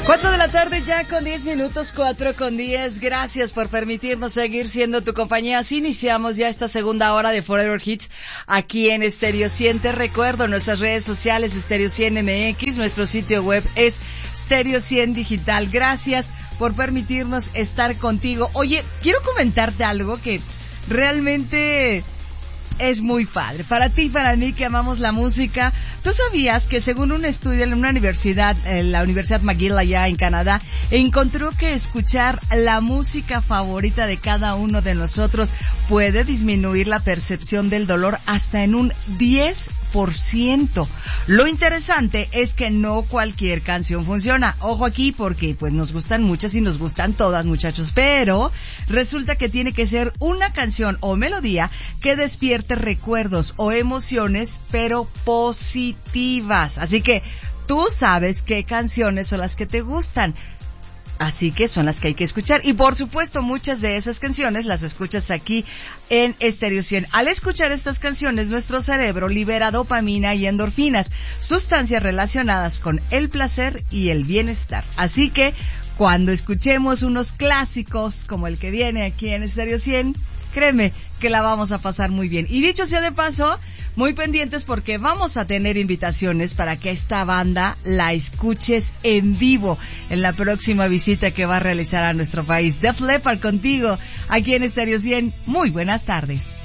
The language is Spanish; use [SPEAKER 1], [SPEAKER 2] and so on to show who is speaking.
[SPEAKER 1] 4 de la tarde ya con 10 minutos, 4:10. Gracias por permitirnos seguir siendo tu compañía. Así iniciamos ya esta segunda hora de Forever Hits aquí en Stereo 100. Te recuerdo nuestras redes sociales, Stereo 100 MX, nuestro sitio web es Stereo 100 Digital. Gracias por permitirnos estar contigo. Oye, quiero comentarte algo que realmente es muy padre. Para ti y para mí que amamos la música, ¿tú sabías que según un estudio en una universidad, la Universidad McGill allá en Canadá, encontró que escuchar la música favorita de cada uno de nosotros puede disminuir la percepción del dolor hasta en un 10%? Lo interesante es que no cualquier canción funciona. Ojo aquí porque pues nos gustan muchas y nos gustan todas, muchachos, pero resulta que tiene que ser una canción o melodía que despierte recuerdos o emociones, pero positivas. Así que tú sabes qué canciones son las que te gustan. Así que son las que hay que escuchar. Y por supuesto, muchas de esas canciones las escuchas aquí en Stereo 100. Al escuchar estas canciones, nuestro cerebro libera dopamina y endorfinas, sustancias relacionadas con el placer y el bienestar. Así que, cuando escuchemos unos clásicos como el que viene aquí en Stereo 100, créeme que la vamos a pasar muy bien. Y dicho sea de paso, muy pendientes porque vamos a tener invitaciones para que esta banda la escuches en vivo en la próxima visita que va a realizar a nuestro país. Def Leppard contigo, aquí en Stereo 100. Muy buenas tardes.